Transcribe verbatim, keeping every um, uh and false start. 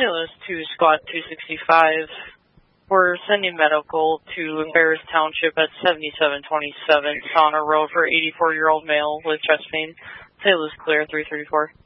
Saint Louis two, Squad two sixty-five. We're sending medical to Bears Township at seventy-seven twenty-seven Sauna Road for eighty-four-year-old male with chest pain. Saint Louis clear three three four.